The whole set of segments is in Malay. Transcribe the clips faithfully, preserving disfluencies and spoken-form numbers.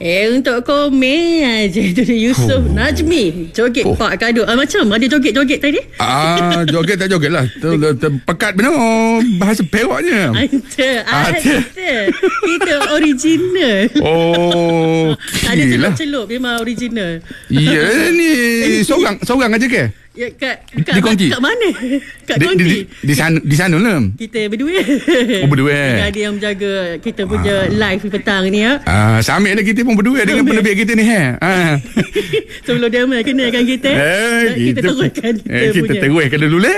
Eh, untuk komen aja tu Yusuf oh. Najmi joget oh. Pak Kado. Ah, macam ada joget-joget tadi? Ah, joget tak joget lah. Pekat benar bahasa Peraknya. Ada, ada. Kita original. Oh, tak ada celup-celup, memang original. Ya, ni seorang seorang aja ke? Ya, kat, kat, di Kongki. Kat mana? Kat di, Kongki. Di, di, di sana di sana lah. Kita berdua. Oh, berdua. Ada yang menjaga kita punya ah. live petang ni ya. Ah, sama lah kita pun berdua dengan penerbit kita ni ha. Ah. Sebelum dia mai kenalkan kita, eh, kita, kita teruskan kita, eh, kita teruskan dulu lah.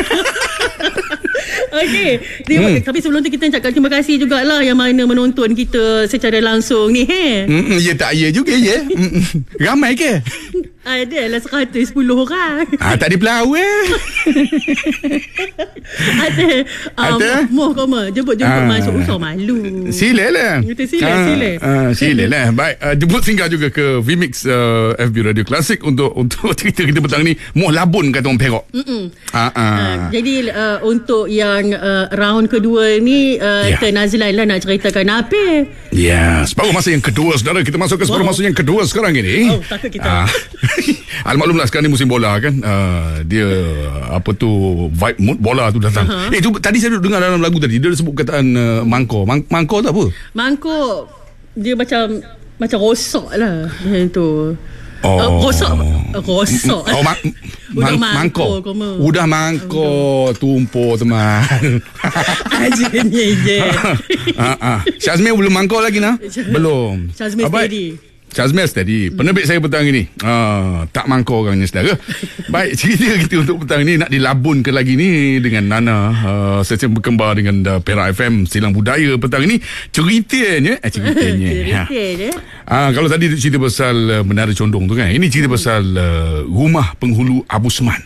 Okey, hmm. tapi sebelum tu kita cakap terima kasih jugalah yang mana menonton kita secara langsung ni he. Hmm, ya tak ya juga ya. Ramai ke? Ada lah seratus sepuluh orang. Ah, tak ada pelawai. Ada. Ada. Moh kau mah jemput-jemput ah. masuk usah malu. Sila lah. Kita sila, ah, sila. Ah, sila lah. Baik, uh, jemput singgah juga ke Vmix uh, F B Radio Classic untuk untuk cerita kita petang ni. Moh labun kata orang Perak. Ah, ah. Uh, jadi uh, untuk yang uh, round kedua ni uh, yeah. Tuan Nazlan lah nak ceritakan apa? Ya, yeah. Separuh masa yang kedua saudara, kita masuk ke separuh wow. masa yang kedua sekarang ini. Oh, takut kita. Ah. Al-maklumlah sekarang ni musim bola kan. Uh, dia apa tu vibe mood bola tu datang. Uh-huh. Eh tu tadi saya dengar dalam lagu tadi dia sebut kataan uh, mangkor. Man- mangkor tu apa? Mangkor dia macam macam rosak lah macam tu. Oh, uh, rosak rosak. Oh, ma- udah man- mangkor. mangkor. Udah mangkor tumpur teman. Aja ni je. Ah ah. Syazmi belum mangkor lagi nah? Belum. Syazmi steady. Syazmi tadi penerbit saya petang ini ah, tak mangkor orangnya saudara. Baik, cerita kita untuk petang ini nak dilabunkan lagi ni dengan Nana uh, sesi berkembar dengan uh, Perak F M Silang Budaya petang ini. Ceritanya eh ceritanya ceritanya ha. ah, kalau tadi cerita pasal uh, Menara Condong tu kan, ini cerita pasal uh, rumah penghulu Abu Seman.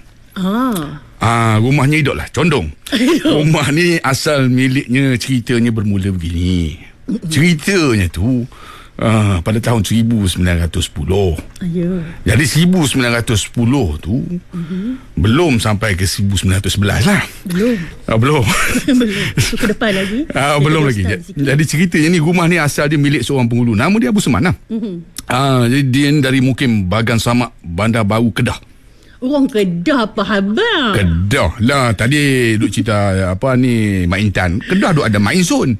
Ah Ah, rumahnya idok lah Condong. Rumah ni asal miliknya, ceritanya bermula begini. Ceritanya tu Uh, pada tahun seribu sembilan ratus sepuluh. Ayuh. Jadi seribu sembilan ratus sepuluh tu uh-huh. belum sampai ke seribu sembilan ratus sebelas lah. Belum. Uh, belum. belum. So, ke depan lagi. Uh, belum lagi. Sikit. Jadi ceritanya ni rumah ni asal dia milik seorang penghulu. Nama dia Abu Seman lah. Uh-huh. Uh, jadi dia dari Mukim Bagan Samak, Bandar Baru, Kedah. Orang Kedah apa habang? Kedah lah. Tadi duk cerita apa ni Mak Intan. Kedah duk ada Mak Insun.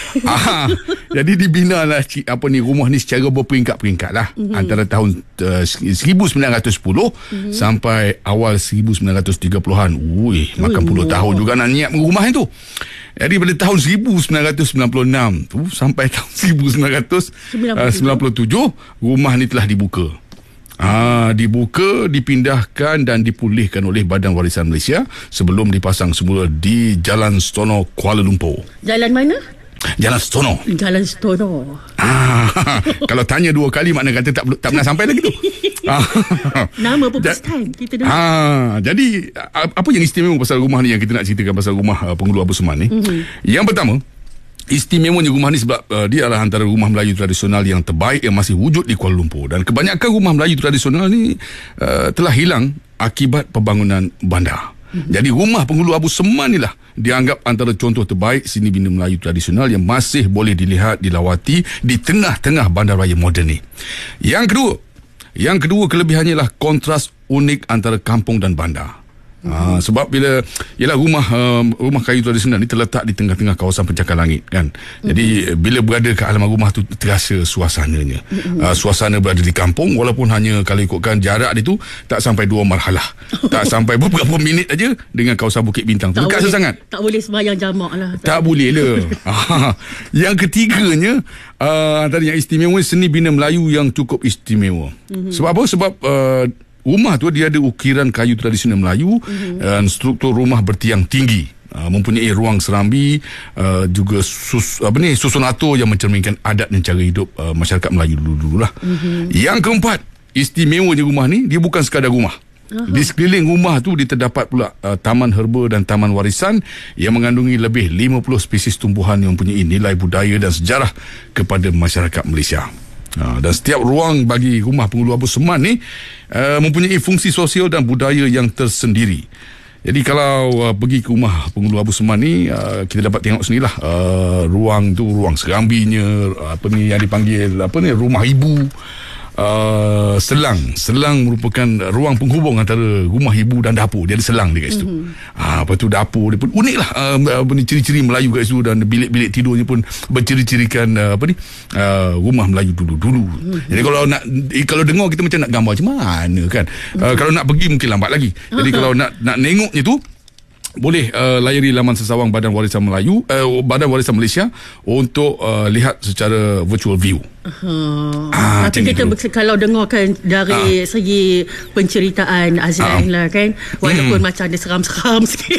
ah, jadi dibina lah apa ni rumah ni secara berperingkat-peringkat lah. Mm-hmm. Antara tahun uh, seribu sembilan ratus sepuluh mm-hmm. sampai awal seribu sembilan ratus tiga puluhan. Ui, makan puluh tahun juga nak nyiap rumah itu. Jadi pada tahun seribu sembilan ratus sembilan puluh enam tu sampai tahun seribu sembilan ratus sembilan puluh tujuh rumah ni telah dibuka. Ah, dibuka, dipindahkan dan dipulihkan oleh Badan Warisan Malaysia sebelum dipasang semula di Jalan Stono, Kuala Lumpur. Jalan mana? Jalan Stono. Jalan Stono. Ah, kalau tanya dua kali makna kata tak tak pernah sampai lagi tu. Ah. Nama pun first time kita dah. Ah, jadi apa yang istimewa pasal rumah ni yang kita nak ceritakan pasal rumah uh, penghulu Abu Seman ni? Mm-hmm. Yang pertama, istimewanya rumah ni sebab uh, dia adalah antara rumah Melayu tradisional yang terbaik yang masih wujud di Kuala Lumpur, dan kebanyakan rumah Melayu tradisional ni uh, telah hilang akibat pembangunan bandar. Mm-hmm. Jadi rumah penghulu Abu Seman ni lah dianggap antara contoh terbaik seni bina Melayu tradisional yang masih boleh dilihat, dilawati di tengah-tengah bandaraya moden ni. Yang kedua, yang kedua kelebihannya lah kontras unik antara kampung dan bandar. Ha, sebab bila ialah rumah um, rumah kayu tradisional ni terletak di tengah-tengah kawasan pencakar langit kan. Mm-hmm. Jadi bila berada ke halaman rumah tu terasa suasananya. Mm-hmm. Uh, suasana berada di kampung walaupun hanya kalau ikutkan jarak dia tu tak sampai dua marhalah. Tak sampai beberapa minit aja dengan kawasan Bukit Bintang. Tu dekat sangat. Tak boleh sembahyang jamak lah. Tak, tak boleh lah. Yang ketiganya uh, antara yang istimewa seni bina Melayu yang cukup istimewa. Mm-hmm. Sebab apa? Sebab uh, rumah tu dia ada ukiran kayu tradisional Melayu mm-hmm. dan struktur rumah bertiang tinggi, uh, mempunyai ruang serambi, uh, juga sus, apa ni susun atur yang mencerminkan adat dan cara hidup uh, masyarakat Melayu dulu-dululah. Mm-hmm. Yang keempat, istimewanya rumah ni dia bukan sekadar rumah. Uh-huh. Di sekeliling rumah tu dia terdapat pula uh, taman herba dan taman warisan yang mengandungi lebih lima puluh spesies tumbuhan yang mempunyai nilai budaya dan sejarah kepada masyarakat Malaysia. Ha, dan setiap ruang bagi rumah penghulu Abu Seman ni uh, mempunyai fungsi sosial dan budaya yang tersendiri. Jadi kalau uh, pergi ke rumah penghulu Abu Seman ni, uh, kita dapat tengok sendirilah uh, ruang tu, ruang serambinya, uh, apa ni yang dipanggil apa ni, rumah ibu. Uh, selang selang merupakan ruang penghubung antara rumah ibu dan dapur. Dia ada selang dia kat situ. Mm-hmm. Ah, lepas tu dapur dia pun unik lah, uh, apa ni, ciri-ciri Melayu kat situ, dan bilik-bilik tidurnya pun berciri-cirikan uh, apa ni, uh, rumah Melayu dulu-dulu. Mm-hmm. Jadi kalau nak eh, kalau dengar kita macam nak gambar macam mana kan. Mm-hmm. Uh, kalau nak pergi mungkin lambat lagi. Jadi kalau nak nak nengoknya tu, boleh uh, layari laman sesawang Badan Warisan Melayu, uh, Badan Warisan Malaysia untuk uh, lihat secara virtual view. Uh, ah, tapi kita ber- kalau dengarkan dari ah. segi penceritaan Azlan ah. lah kan, walaupun hmm. macam ada seram-seram sikit.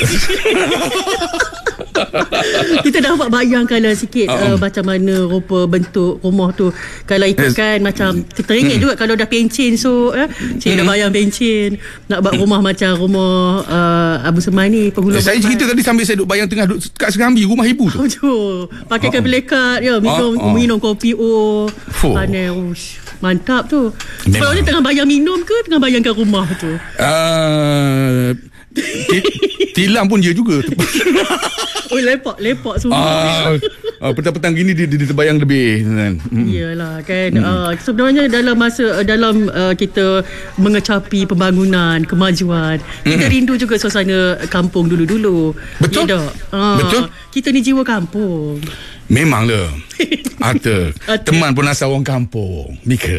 Kita dapat bayangkan lah sikit uh, uh, macam mana rupa bentuk rumah tu. Kalau ikutkan yes. macam kita ingat mm. juga kalau dah pencen, so eh, cik mm. dah bayang pencen nak buat rumah macam rumah uh, Abu Seman ni, penghulu. Eh, saya cerita tadi sambil saya duduk bayang tengah duduk kat serambi rumah ibu tu. Oh, pakai kabel lekat ya, minum uh, uh. minum kopi oh. Pandai, ush, mantap tu. Kalau ni tengah bayang minum ke tengah bayangkan rumah tu? Uh, tilam pun dia juga. Oh, lepak-lepak semua. Ah, ah, petang-petang gini dia, dia terbayang lebih kan. Hmm. Iyalah kan. Hmm. Uh, sebenarnya dalam masa dalam uh, kita mengecapi pembangunan, kemajuan, hmm. kita rindu juga suasana kampung dulu-dulu. Betul. Ya, uh, Betul. Kita ni jiwa kampung. Memanglah. Ata, teman pun asal orang kampung. Mika.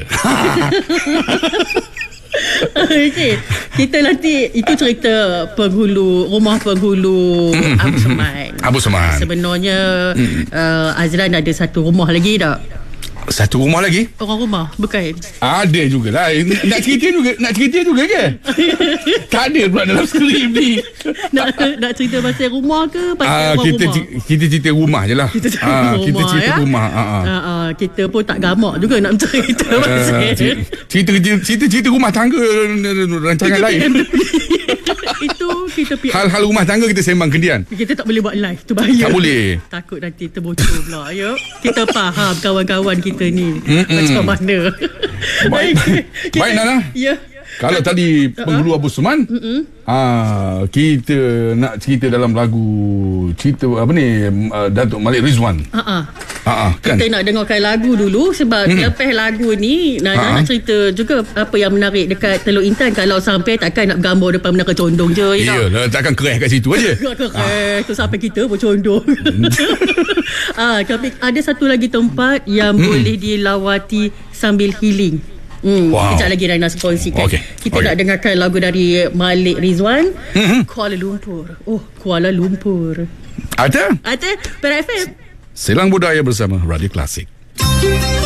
Okay. Kita nanti itu cerita penghulu, rumah penghulu mm-hmm. Abu Seman. Abu Seman. Sebenarnya mm. uh, Azlan ada satu rumah lagi tak? Satu rumah lagi? Orang rumah, bukan? Ada jugalah. Nak cerita juga, nak cerita juga ke? Tak ada pula dalam skrip ni. nak nak cerita pasal rumah ke pasal uh, kita rumah? C- kita cerita rumah je lah. Kita cerita uh, rumah, kita cerita ya? rumah. Uh, uh. Uh, uh, kita pun tak gamak juga nak cerita pasal. Uh, cerita, cerita cerita rumah tangga, rancangan lain. Itu kita pi- hal-hal rumah tangga kita sembang kendian. Kita tak boleh buat live, tu bahaya. Tak boleh. Takut nanti terbocor pula. Ya. Kita faham kawan-kawan kita ni Mm-mm. macam mana. Baik. Kita, Baik Nana. Ya. Kalau tadi penghulu Abu Seman, ah, kita nak cerita dalam lagu cerita apa ni, uh, Datuk Malik Rizwan. Ha ah. Ha kan. Kita nak dengarkan lagu dulu sebab mm. lepas lagu ni Nana nak cerita juga apa yang menarik dekat Teluk Intan. Kalau sampai takkan nak gambar depan Menara Condong je. Iyalah, takkan kereh kat situ aja. Kereh tu sampai kita bercondong. Ah, tapi ada satu lagi tempat yang mm. boleh dilawati sambil healing. Hmm, wow. Sekejap lagi Raina kongsikan. Okay. Kita okay. nak dengarkan lagu dari Malik Rizwan, mm-hmm. Kuala Lumpur. Oh, Kuala Lumpur. Ada? Ada, Perak F M. Selang Budaya bersama Radio Klasik.